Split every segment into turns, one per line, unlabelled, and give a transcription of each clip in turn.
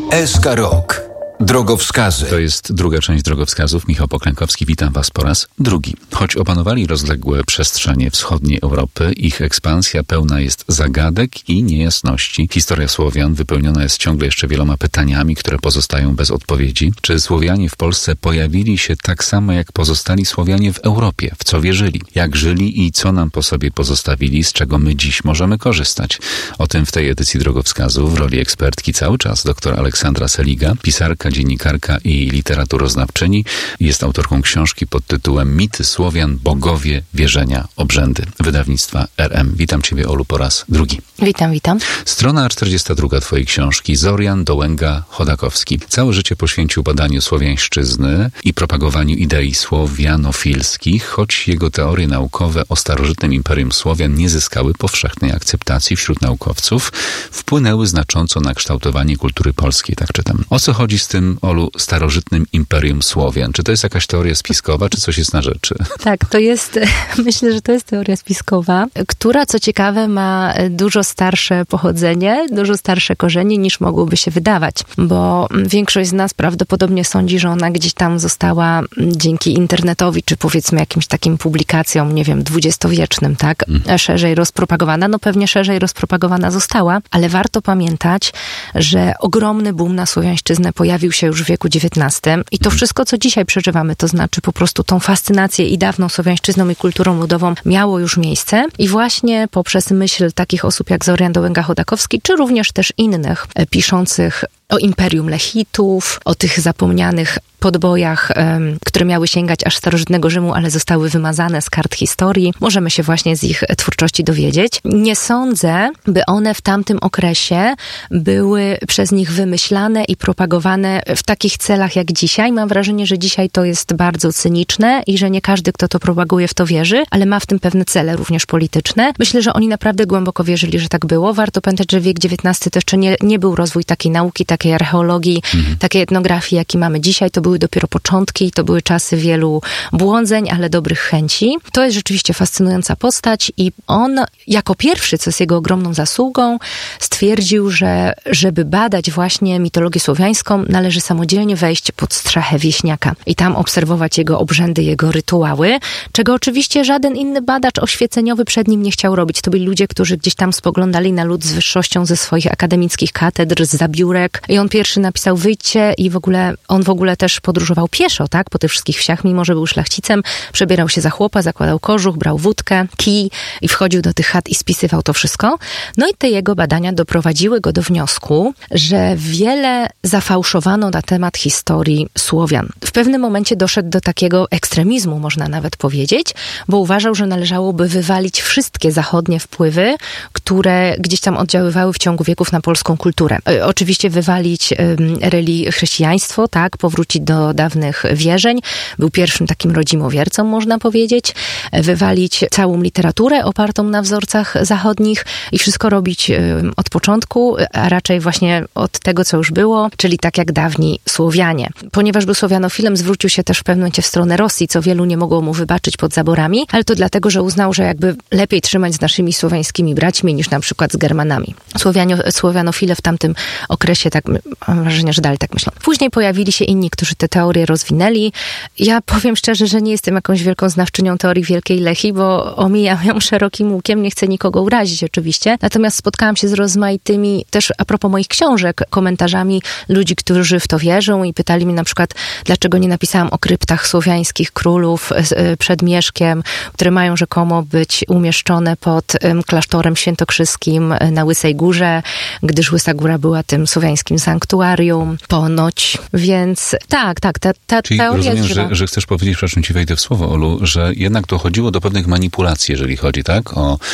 SK Rok. Drogowskazy.
To jest druga część drogowskazów. Michał Poklękowski, witam Was po raz drugi. Choć opanowali rozległe przestrzenie wschodniej Europy, ich ekspansja pełna jest zagadek i niejasności. Historia Słowian wypełniona jest ciągle jeszcze wieloma pytaniami, które pozostają bez odpowiedzi. Czy Słowianie w Polsce pojawili się tak samo jak pozostali Słowianie w Europie? W co wierzyli? Jak żyli i co nam po sobie pozostawili, z czego my dziś możemy korzystać? O tym w tej edycji drogowskazu w roli ekspertki cały czas dr Aleksandra Seliga, pisarka, dziennikarka i literaturoznawczyni. Jest autorką książki pod tytułem Mity Słowian, bogowie, wierzenia, obrzędy. Wydawnictwa RM. Witam Ciebie, Olu, po raz drugi.
Witam.
Strona 42 Twojej książki. Zorian Dołęga-Chodakowski. Całe życie poświęcił badaniu słowiańszczyzny i propagowaniu idei słowianofilskich, choć jego teorie naukowe o starożytnym Imperium Słowian nie zyskały powszechnej akceptacji wśród naukowców, wpłynęły znacząco na kształtowanie kultury polskiej, tak czytam. O co chodzi z tym, Olu, starożytnym Imperium Słowian? Czy to jest jakaś teoria spiskowa, czy coś jest na rzeczy?
Tak, to jest, myślę, że to jest teoria spiskowa, która, co ciekawe, ma dużo starsze pochodzenie, dużo starsze korzenie niż mogłoby się wydawać, bo większość z nas prawdopodobnie sądzi, że ona gdzieś tam została dzięki internetowi, czy powiedzmy jakimś takim publikacjom, nie wiem, dwudziestowiecznym, tak, szerzej rozpropagowana. No pewnie szerzej rozpropagowana została, ale warto pamiętać, że ogromny boom na słowiańszczyznę pojawił się już w wieku XIX i to wszystko, co dzisiaj przeżywamy, to znaczy po prostu tą fascynację i dawną słowiańszczyzną i kulturą ludową miało już miejsce i właśnie poprzez myśl takich osób jak Zorian Dołęga-Chodakowski, czy również też innych piszących o Imperium Lechitów, o tych zapomnianych podbojach, które miały sięgać aż starożytnego Rzymu, ale zostały wymazane z kart historii. Możemy się właśnie z ich twórczości dowiedzieć. Nie sądzę, by one w tamtym okresie były przez nich wymyślane i propagowane w takich celach jak dzisiaj. Mam wrażenie, że dzisiaj to jest bardzo cyniczne i że nie każdy, kto to propaguje, w to wierzy, ale ma w tym pewne cele również polityczne. Myślę, że oni naprawdę głęboko wierzyli, że tak było. Warto pamiętać, że wiek XIX to jeszcze nie był rozwój takiej nauki, takiej archeologii, takiej etnografii, jaki mamy dzisiaj. To były dopiero początki, to były czasy wielu błądzeń, ale dobrych chęci. To jest rzeczywiście fascynująca postać i on jako pierwszy, co jest jego ogromną zasługą, stwierdził, że żeby badać właśnie mitologię słowiańską, należy samodzielnie wejść pod strzechę wieśniaka i tam obserwować jego obrzędy, jego rytuały, czego oczywiście żaden inny badacz oświeceniowy przed nim nie chciał robić. To byli ludzie, którzy gdzieś tam spoglądali na lud z wyższością ze swoich akademickich katedr, z zabiórek i on pierwszy napisał wyjdźcie i on w ogóle też podróżował pieszo, tak, po tych wszystkich wsiach, mimo że był szlachcicem, przebierał się za chłopa, zakładał kożuch, brał wódkę, kij i wchodził do tych chat i spisywał to wszystko. No i te jego badania doprowadziły go do wniosku, że wiele zafałszowano na temat historii Słowian. W pewnym momencie doszedł do takiego ekstremizmu, można nawet powiedzieć, bo uważał, że należałoby wywalić wszystkie zachodnie wpływy, które gdzieś tam oddziaływały w ciągu wieków na polską kulturę. Oczywiście wywalić chrześcijaństwo, tak, powrócić do dawnych wierzeń. Był pierwszym takim rodzimowiercą, można powiedzieć. Wywalić całą literaturę opartą na wzorcach zachodnich i wszystko robić od początku, a raczej właśnie od tego, co już było, czyli tak jak dawni Słowianie. Ponieważ był słowianofilem, zwrócił się też w pewnym momencie w stronę Rosji, co wielu nie mogło mu wybaczyć pod zaborami, ale to dlatego, że uznał, że jakby lepiej trzymać z naszymi słowiańskimi braćmi niż na przykład z Germanami. Słowianofile w tamtym okresie, tak mam wrażenie, że dalej tak myślą. Później pojawili się inni, którzy te teorie rozwinęli. Ja powiem szczerze, że nie jestem jakąś wielką znawczynią teorii Wielkiej Lechii, bo omijam ją szerokim łukiem, nie chcę nikogo urazić oczywiście. Natomiast spotkałam się z rozmaitymi, też a propos moich książek, komentarzami ludzi, którzy w to wierzą i pytali mnie na przykład, dlaczego nie napisałam o kryptach słowiańskich królów przed Mieszkiem, które mają rzekomo być umieszczone pod klasztorem świętokrzyskim na Łysej Górze, gdyż Łysa Góra była tym słowiańskim sanktuarium, ponoć. Więc tak, ta
czyli
teoria
rozumiem, że chcesz powiedzieć, przepraszam ci wejdę w słowo, Olu, że jednak dochodziło do pewnych manipulacji, jeżeli chodzi, tak,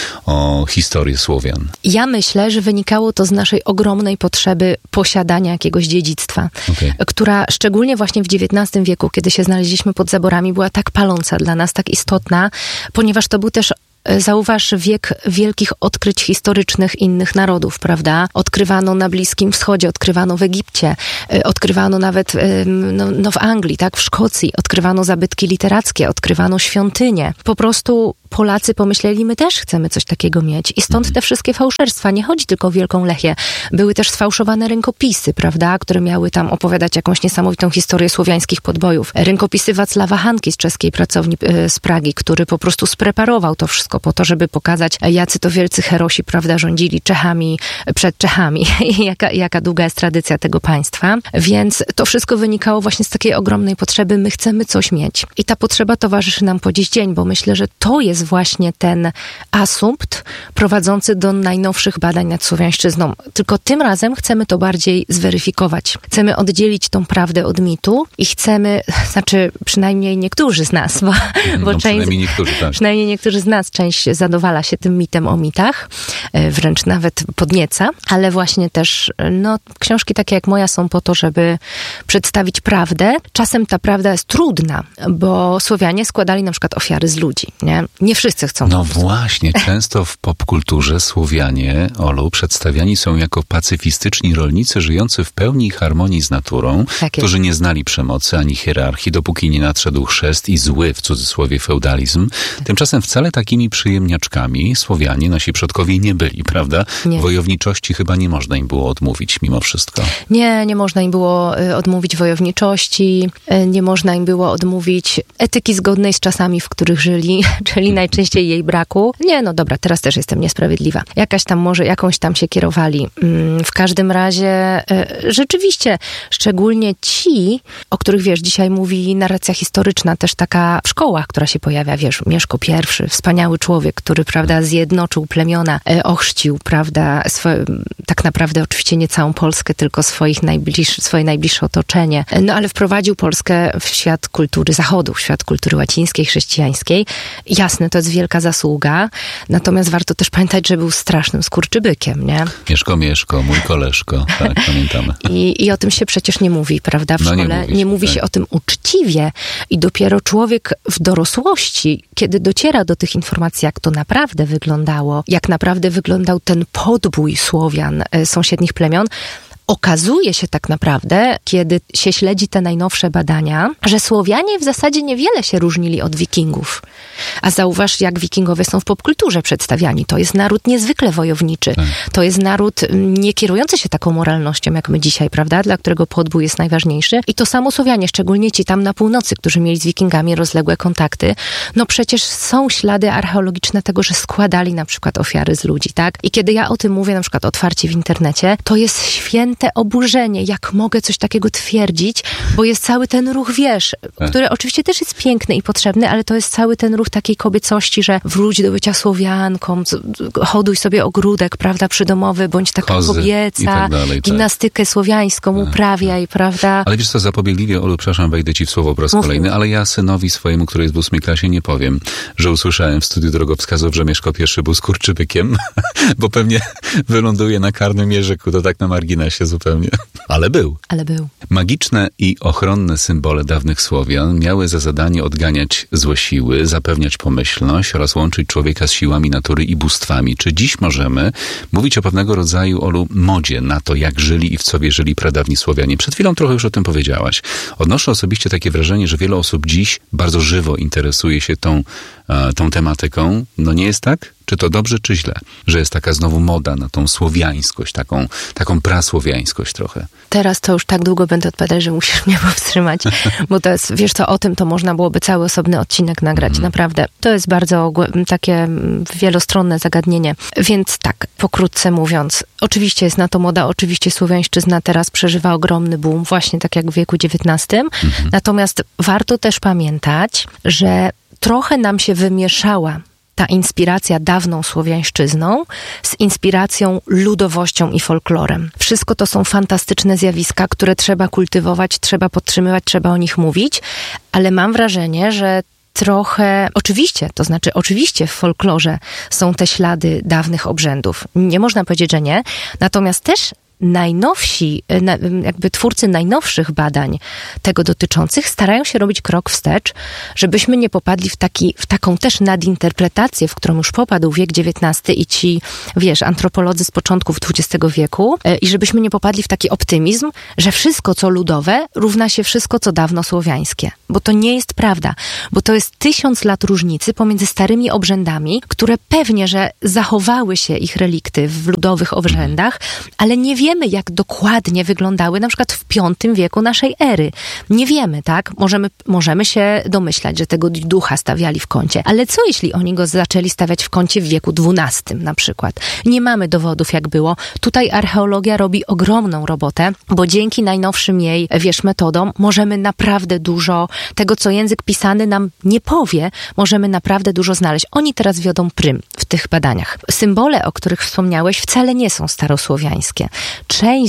o historię Słowian.
Ja myślę, że wynikało to z naszej ogromnej potrzeby posiadania jakiegoś dziedzictwa, która szczególnie właśnie w XIX wieku, kiedy się znaleźliśmy pod zaborami, była tak paląca dla nas, tak istotna, ponieważ to był też Zauważ wiek wielkich odkryć historycznych innych narodów, prawda? Odkrywano na Bliskim Wschodzie, odkrywano w Egipcie, odkrywano nawet w Anglii, tak? W Szkocji, odkrywano zabytki literackie, odkrywano świątynie. Po prostu Polacy pomyśleli, my też chcemy coś takiego mieć. I stąd te wszystkie fałszerstwa. Nie chodzi tylko o Wielką Lechię. Były też sfałszowane rękopisy, prawda, które miały tam opowiadać jakąś niesamowitą historię słowiańskich podbojów. Rękopisy Wacława Hanki z czeskiej pracowni z Pragi, który po prostu spreparował to wszystko po to, żeby pokazać, jacy to wielcy herosi, prawda, rządzili Czechami, przed Czechami. Jaka długa jest tradycja tego państwa. Więc to wszystko wynikało właśnie z takiej ogromnej potrzeby. My chcemy coś mieć. I ta potrzeba towarzyszy nam po dziś dzień, bo myślę, że to jest właśnie ten asumpt prowadzący do najnowszych badań nad słowiańszczyzną. Tylko tym razem chcemy to bardziej zweryfikować. Chcemy oddzielić tą prawdę od mitu i chcemy, znaczy przynajmniej niektórzy z nas, bo przynajmniej niektórzy z nas część zadowala się tym mitem o mitach, wręcz nawet podnieca, ale właśnie też książki takie jak moja są po to, żeby przedstawić prawdę. Czasem ta prawda jest trudna, bo Słowianie składali na przykład ofiary z ludzi. Nie wszyscy chcą.
No właśnie, często w popkulturze Słowianie, Olu, przedstawiani są jako pacyfistyczni rolnicy żyjący w pełni harmonii z naturą, którzy nie znali przemocy ani hierarchii, dopóki nie nadszedł chrzest i zły, w cudzysłowie, feudalizm. Tymczasem wcale takimi przyjemniaczkami Słowianie, nasi przodkowie, nie byli, prawda? Nie. Wojowniczości chyba nie można im było odmówić mimo wszystko.
Nie można im było odmówić wojowniczości, nie można im było odmówić etyki zgodnej z czasami, w których żyli, czyli najczęściej jej braku. Dobra, teraz też jestem niesprawiedliwa. Jakąś tam się kierowali. W każdym razie rzeczywiście, szczególnie ci, o których dzisiaj mówi narracja historyczna, też taka w szkołach, która się pojawia, Mieszko I, wspaniały człowiek, który, prawda, zjednoczył plemiona, ochrzcił, prawda, tak naprawdę oczywiście nie całą Polskę, tylko swoje najbliższe otoczenie. Ale wprowadził Polskę w świat kultury Zachodu, w świat kultury łacińskiej, chrześcijańskiej. Jasne, to jest wielka zasługa, natomiast warto też pamiętać, że był strasznym skurczybykiem, nie?
Mieszko, mój koleżko, tak, pamiętamy.
I o tym się przecież nie mówi, prawda, w szkole. Nie mówi się o tym uczciwie i dopiero człowiek w dorosłości, kiedy dociera do tych informacji, jak to naprawdę wyglądało, jak naprawdę wyglądał ten podbój Słowian, sąsiednich plemion, okazuje się tak naprawdę, kiedy się śledzi te najnowsze badania, że Słowianie w zasadzie niewiele się różnili od Wikingów. A zauważ, jak Wikingowie są w popkulturze przedstawiani. To jest naród niezwykle wojowniczy. Tak. To jest naród nie kierujący się taką moralnością, jak my dzisiaj, prawda? Dla którego podbój jest najważniejszy. I to samo Słowianie, szczególnie ci tam na północy, którzy mieli z Wikingami rozległe kontakty. Przecież są ślady archeologiczne tego, że składali na przykład ofiary z ludzi, tak? I kiedy ja o tym mówię na przykład otwarcie w internecie, to jest święte oburzenie, jak mogę coś takiego twierdzić, bo jest cały ten ruch, który oczywiście też jest piękny i potrzebny, ale to jest cały ten ruch takiej kobiecości, że wróć do bycia Słowianką, hoduj sobie ogródek, prawda, przydomowy, bądź taka
kozy
kobieca,
i tak dalej,
gimnastykę słowiańską uprawiaj, prawda.
Ale wiesz co, zapobiegliwie, Olu, przepraszam, wejdę ci w słowo po raz kolejny, ale ja synowi swojemu, który jest w 8 klasie, nie powiem, że usłyszałem w studiu drogowskazów, że Mieszko I był skurczybykiem, bo pewnie wyląduje na karnym jeżyku, to tak na marginesie zupełnie. Ale był. Magiczne i ochronne symbole dawnych Słowian miały za zadanie odganiać złe siły, zapewniać pomyślność oraz łączyć człowieka z siłami natury i bóstwami. Czy dziś możemy mówić o pewnego rodzaju, Olu, modzie na to, jak żyli i w co wierzyli pradawni Słowianie? Przed chwilą trochę już o tym powiedziałaś. Odnoszę osobiście takie wrażenie, że wiele osób dziś bardzo żywo interesuje się tą tematyką. Nie jest tak? Czy to dobrze, czy źle? Że jest taka znowu moda na tą słowiańskość, taką prasłowiańskość trochę.
Teraz to już tak długo będę odpowiadać, że musisz mnie powstrzymać, bo to jest, o tym to można byłoby cały osobny odcinek nagrać, naprawdę. To jest bardzo takie wielostronne zagadnienie. Więc tak, pokrótce mówiąc, oczywiście jest na to moda, oczywiście słowiańszczyzna teraz przeżywa ogromny boom, właśnie tak jak w wieku XIX. Natomiast warto też pamiętać, że trochę nam się wymieszała ta inspiracja dawną słowiańszczyzną z inspiracją ludowością i folklorem. Wszystko to są fantastyczne zjawiska, które trzeba kultywować, trzeba podtrzymywać, trzeba o nich mówić, ale mam wrażenie, że trochę, oczywiście w folklorze są te ślady dawnych obrzędów. Nie można powiedzieć, że nie. Natomiast też najnowsi, jakby twórcy najnowszych badań tego dotyczących starają się robić krok wstecz, żebyśmy nie popadli w taką też nadinterpretację, w którą już popadł wiek XIX i ci, antropolodzy z początków XX wieku, i żebyśmy nie popadli w taki optymizm, że wszystko, co ludowe, równa się wszystko, co dawno słowiańskie. Bo to nie jest prawda. Bo to jest 1000 lat różnicy pomiędzy starymi obrzędami, które pewnie, że zachowały się ich relikty w ludowych obrzędach, ale nie wiemy, jak dokładnie wyglądały na przykład w V wieku naszej ery. Nie wiemy, tak? Możemy się domyślać, że tego ducha stawiali w kącie. Ale co jeśli oni go zaczęli stawiać w kącie w wieku XII na przykład? Nie mamy dowodów, jak było. Tutaj archeologia robi ogromną robotę, bo dzięki najnowszym jej, metodom możemy naprawdę dużo tego, co język pisany nam nie powie, możemy naprawdę dużo znaleźć. Oni teraz wiodą prym w tych badaniach. Symbole, o których wspomniałeś, wcale nie są starosłowiańskie. Część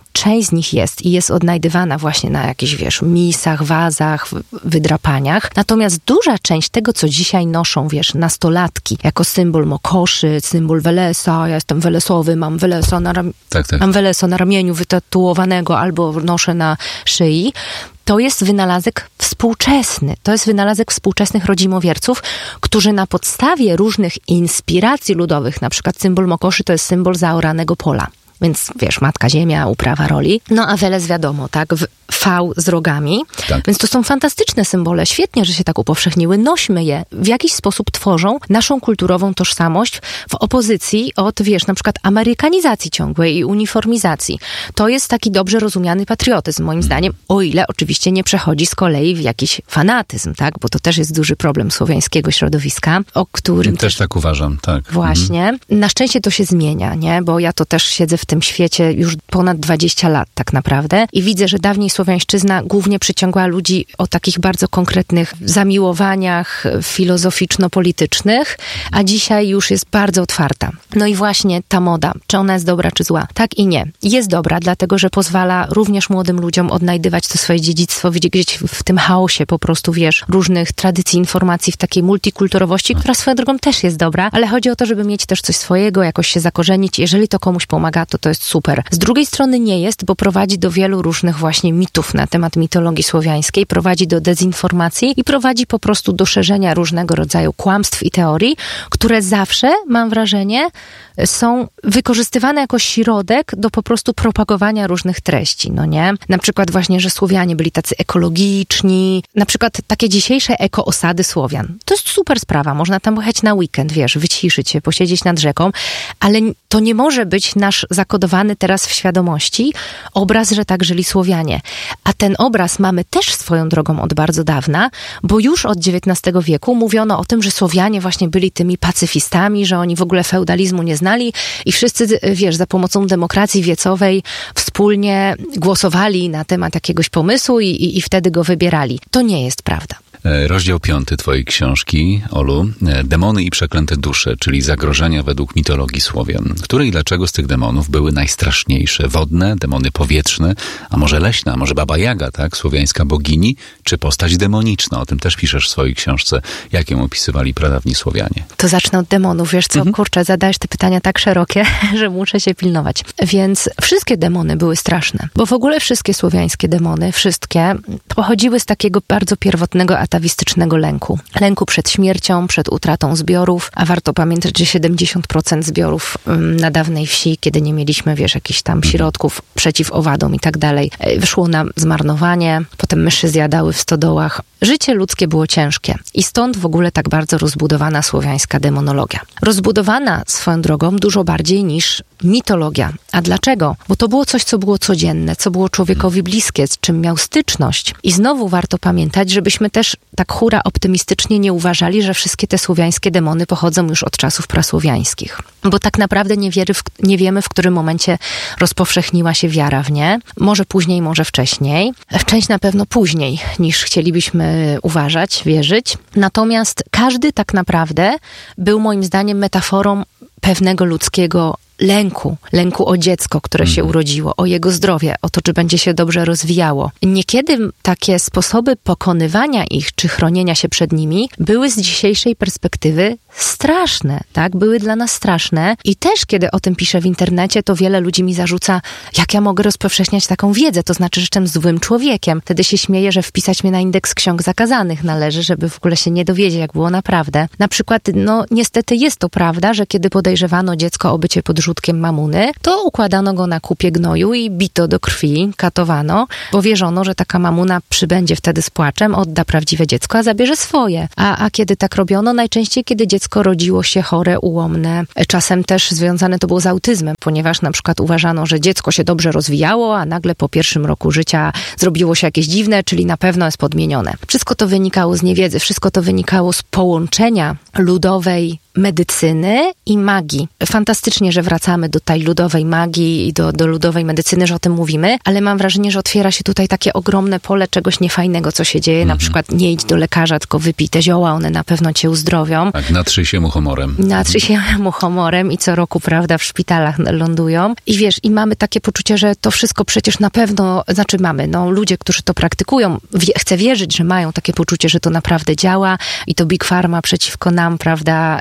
z nich jest odnajdywana właśnie na jakichś, misach, wazach, wydrapaniach. Natomiast duża część tego, co dzisiaj noszą, nastolatki, jako symbol mokoszy, symbol Welesa, ja jestem Welesowy, mam Welesa mam Welesa na ramieniu wytatuowanego albo noszę na szyi, to jest wynalazek współczesny. To jest wynalazek współczesnych rodzimowierców, którzy na podstawie różnych inspiracji ludowych, na przykład symbol mokoszy to jest symbol zaoranego pola. Więc Matka Ziemia, uprawa roli. No a Weles wiadomo, tak? V z rogami. Tak. Więc to są fantastyczne symbole. Świetnie, że się tak upowszechniły. Nośmy je. W jakiś sposób tworzą naszą kulturową tożsamość w opozycji od, na przykład amerykanizacji ciągłej i uniformizacji. To jest taki dobrze rozumiany patriotyzm, moim zdaniem, o ile oczywiście nie przechodzi z kolei w jakiś fanatyzm, tak? Bo to też jest duży problem słowiańskiego środowiska, o którym...
Też tak uważam, tak.
Właśnie. Na szczęście to się zmienia, nie? Bo ja to też siedzę w tym świecie już ponad 20 lat tak naprawdę i widzę, że dawniej słowiańszczyzna głównie przyciągała ludzi o takich bardzo konkretnych zamiłowaniach filozoficzno-politycznych, a dzisiaj już jest bardzo otwarta. No i właśnie ta moda, czy ona jest dobra, czy zła? Tak i nie. Jest dobra, dlatego, że pozwala również młodym ludziom odnajdywać to swoje dziedzictwo, gdzieś w tym chaosie po prostu, różnych tradycji, informacji, w takiej multikulturowości, która swoją drogą też jest dobra, ale chodzi o to, żeby mieć też coś swojego, jakoś się zakorzenić. Jeżeli to komuś pomaga, to jest super. Z drugiej strony nie jest, bo prowadzi do wielu różnych właśnie mitów na temat mitologii słowiańskiej, prowadzi do dezinformacji i prowadzi po prostu do szerzenia różnego rodzaju kłamstw i teorii, które zawsze, mam wrażenie, są wykorzystywane jako środek do po prostu propagowania różnych treści, no nie? Na przykład właśnie, że Słowianie byli tacy ekologiczni, na przykład takie dzisiejsze eko-osady Słowian. To jest super sprawa, można tam pojechać na weekend, wyciszyć się, posiedzieć nad rzeką, ale to nie może być nasz zakodowany teraz w świadomości obraz, że tak żyli Słowianie. A ten obraz mamy też swoją drogą od bardzo dawna, bo już od XIX wieku mówiono o tym, że Słowianie właśnie byli tymi pacyfistami, że oni w ogóle feudalizmu nie znali i wszyscy, za pomocą demokracji wiecowej wspólnie głosowali na temat jakiegoś pomysłu i wtedy go wybierali. To nie jest prawda.
Rozdział 5 twojej książki, Olu, Demony i przeklęte dusze, czyli zagrożenia według mitologii Słowian. Które i dlaczego z tych demonów były najstraszniejsze? Wodne, demony powietrzne, a może leśne, a może Baba Jaga, tak? Słowiańska bogini, czy postać demoniczna? O tym też piszesz w swojej książce. Jak ją opisywali pradawni Słowianie?
To zacznę od demonów. Kurczę, zadajesz te pytania tak szerokie, że muszę się pilnować. Więc wszystkie demony były straszne, bo w ogóle wszystkie słowiańskie demony, wszystkie pochodziły z takiego bardzo pierwotnego atawistycznego lęku. Lęku przed śmiercią, przed utratą zbiorów, a warto pamiętać, że 70% zbiorów na dawnej wsi, kiedy nie mieliśmy, jakichś tam środków przeciw owadom i tak dalej, wyszło na zmarnowanie, potem myszy zjadały w stodołach. Życie ludzkie było ciężkie i stąd w ogóle tak bardzo rozbudowana słowiańska demonologia. Rozbudowana swoją drogą dużo bardziej niż mitologia. A dlaczego? Bo to było coś, co było codzienne, co było człowiekowi bliskie, z czym miał styczność. I znowu warto pamiętać, żebyśmy też tak hura optymistycznie nie uważali, że wszystkie te słowiańskie demony pochodzą już od czasów prasłowiańskich. Bo tak naprawdę nie wiemy, w którym momencie rozpowszechniła się wiara w nie. Może później, może wcześniej. Część na pewno później, niż chcielibyśmy uważać, wierzyć. Natomiast każdy tak naprawdę był moim zdaniem metaforą pewnego ludzkiego lęku o dziecko, które się urodziło, o jego zdrowie, o to, czy będzie się dobrze rozwijało. Niekiedy takie sposoby pokonywania ich, czy chronienia się przed nimi, były z dzisiejszej perspektywy straszne, tak? Były dla nas straszne i też, kiedy o tym piszę w internecie, to wiele ludzi mi zarzuca, jak ja mogę rozpowszechniać taką wiedzę, to znaczy, że jestem złym człowiekiem. Wtedy się śmieję, że wpisać mnie na indeks ksiąg zakazanych należy, żeby w ogóle się nie dowiedzieć, jak było naprawdę. Na przykład, niestety jest to prawda, że kiedy podejrzewano dziecko o bycie podrzutkiem mamuny, to układano go na kupie gnoju i bito do krwi, katowano, bo wierzono, że taka mamuna przybędzie wtedy z płaczem, odda prawdziwe dziecko, a zabierze swoje. A kiedy tak robiono? Najczęściej, kiedy dziecko rodziło się chore, ułomne. Czasem też związane to było z autyzmem, ponieważ na przykład uważano, że dziecko się dobrze rozwijało, a nagle po pierwszym roku życia zrobiło się jakieś dziwne, czyli na pewno jest podmienione. Wszystko to wynikało z niewiedzy, wszystko to wynikało z połączenia ludowej medycyny i magii. Fantastycznie, że wracamy do tej ludowej magii i do ludowej medycyny, że o tym mówimy, ale mam wrażenie, że otwiera się tutaj takie ogromne pole czegoś niefajnego, co się dzieje. Na przykład nie idź do lekarza, tylko wypij te zioła, one na pewno cię uzdrowią.
Tak, natrzyj się muchomorem.
Natrzyj się muchomorem i co roku, prawda, w szpitalach lądują. I wiesz, i mamy takie poczucie, że to wszystko przecież na pewno, ludzie, którzy to praktykują, chcę wierzyć, że mają takie poczucie, że to naprawdę działa i to Big Pharma przeciwko nam, prawda,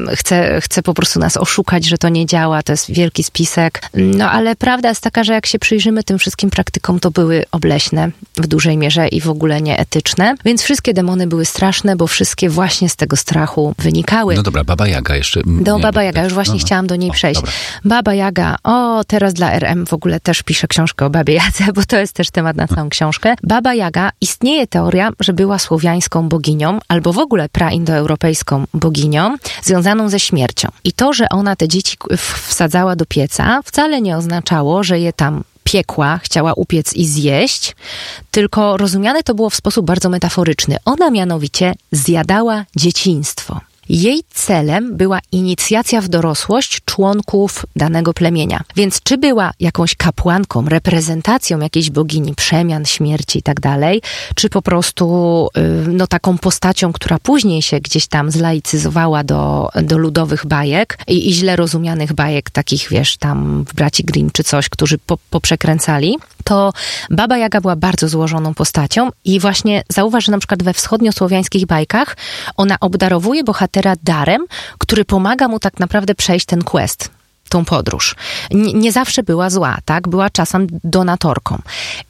chce po prostu nas oszukać, że to nie działa, to jest wielki spisek. Ale prawda jest taka, że jak się przyjrzymy tym wszystkim praktykom, to były obleśne w dużej mierze i w ogóle nieetyczne. Więc wszystkie demony były straszne, bo wszystkie właśnie z tego strachu wynikały.
No dobra, Baba Jaga jeszcze.
Baba Jaga, już właśnie chciałam do niej przejść. Dobra. Baba Jaga, teraz dla RM w ogóle też piszę książkę o Babie Jadze, bo to jest też temat na całą książkę. Baba Jaga, istnieje teoria, że była słowiańską boginią, albo w ogóle praindoeuropejską boginią, związaną ze śmiercią. I to, że ona te dzieci wsadzała do pieca, wcale nie oznaczało, że je tam piekła, chciała upiec i zjeść, tylko rozumiane to było w sposób bardzo metaforyczny. Ona mianowicie zjadała dzieciństwo. Jej celem była inicjacja w dorosłość członków danego plemienia. Więc czy była jakąś kapłanką, reprezentacją jakiejś bogini, przemian, śmierci i tak dalej, czy po prostu taką postacią, która później się gdzieś tam zlaicyzowała do ludowych bajek i źle rozumianych bajek, takich wiesz, tam braci Grimm czy coś, którzy poprzekręcali, to Baba Jaga była bardzo złożoną postacią i właśnie zauważ, że na przykład we wschodniosłowiańskich bajkach ona obdarowuje bohatera darem, który pomaga mu tak naprawdę przejść ten quest, tą podróż. Nie zawsze była zła, tak? Była czasem donatorką.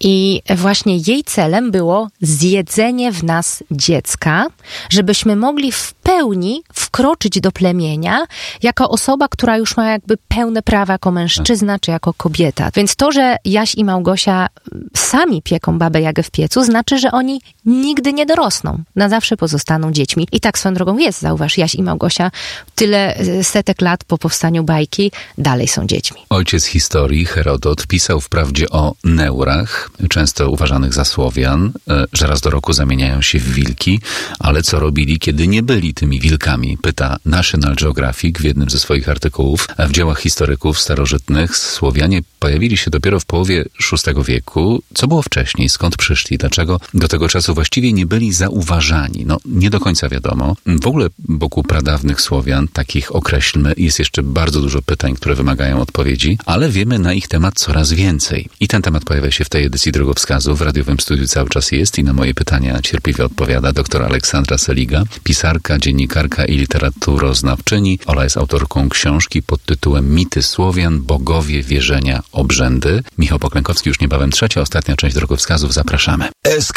I właśnie jej celem było zjedzenie w nas dziecka, żebyśmy mogli w pełni wkroczyć do plemienia jako osoba, która już ma jakby pełne prawa jako mężczyzna czy jako kobieta. Więc to, że Jaś i Małgosia sami pieką Babę Jagę w piecu, znaczy, że oni nigdy nie dorosną. Na zawsze pozostaną dziećmi. I tak swoją drogą jest, zauważ, Jaś i Małgosia tyle setek lat po powstaniu bajki dalej są dziećmi.
Ojciec historii, Herodot, pisał wprawdzie o neurach, często uważanych za Słowian, że raz do roku zamieniają się w wilki, ale co robili, kiedy nie byli tymi wilkami? Pyta National Geographic w jednym ze swoich artykułów. W dziełach historyków starożytnych Słowianie pojawili się dopiero w połowie VI wieku. Co było wcześniej? Skąd przyszli? Dlaczego do tego czasu właściwie nie byli zauważani? Nie do końca wiadomo. W ogóle wokół pradawnych Słowian, takich określmy, jest jeszcze bardzo dużo pytań, które wymagają odpowiedzi, ale wiemy na ich temat coraz więcej. I ten temat pojawia się w tej edycji Drogowskazu. W radiowym studiu cały czas jest i na moje pytania cierpliwie odpowiada dr Aleksandra Seliga, pisarka, dziennikarka i literaturoznawczyni. Ola jest autorką książki pod tytułem Mity Słowian, bogowie, wierzenia, obrzędy. Michał Poklękowski, już niebawem trzecia, ostatnia część Drogowskazów. Zapraszamy.
SK